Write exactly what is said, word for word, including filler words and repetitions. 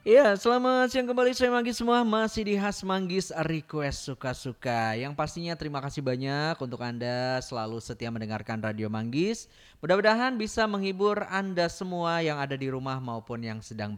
Iya, selamat siang kembali saya Manggis semua, masih di Khas Manggis Request Suka-Suka. Yang pastinya terima kasih banyak untuk Anda selalu setia mendengarkan Radio Manggis. Mudah-mudahan bisa menghibur Anda semua yang ada di rumah maupun yang sedang